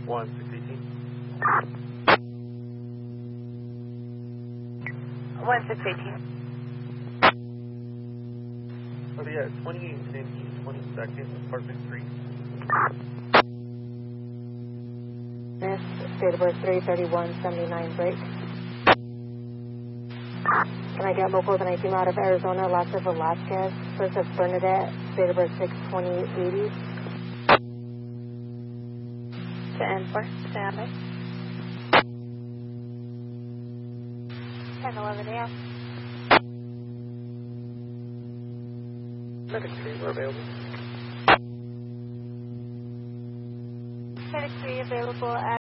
1618. 1618. Oh yeah, 2850, 22nd, apartment 3. Miss, date of birth 3/31/79 break. Can I get local than I came out of Arizona, Lassa Velasquez, first of Bernadette, date of birth 6/28/80. To N4, standby. 10:11 a.m. Medic 3, we're available. Medic 3 available at